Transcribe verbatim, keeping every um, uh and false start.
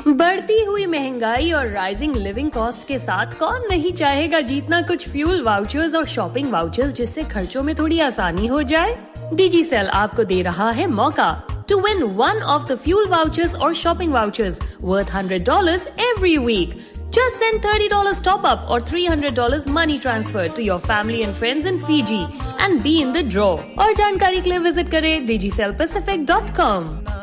बढ़ती हुई महंगाई और राइजिंग लिविंग कॉस्ट के साथ कौन नहीं चाहेगा जीतना कुछ फ्यूल वाउचर्स और शॉपिंग वाउचर्स जिससे खर्चों में थोड़ी आसानी हो जाए। डिजीसेल आपको दे रहा है मौका to win one of the fuel vouchers or shopping vouchers worth one hundred dollars every week. Just send thirty dollars top up or three hundred dollars money transfer to your family and friends in Fiji and be in the draw. और जानकारी के लिए visit करें digicel pacific dot com.